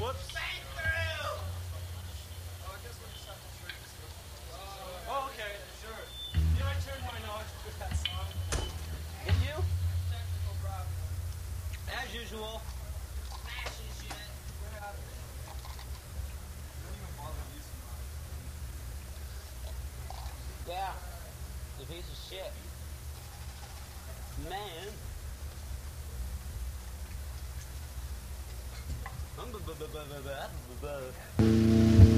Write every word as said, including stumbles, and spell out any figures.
Whoops. Oh, okay, sure. You know, I turned mine on with that song. Did you? Technical problem. As usual. Smashing shit. Get out of it. Don't even bother using mine. Yeah. The piece of shit. Man. I'm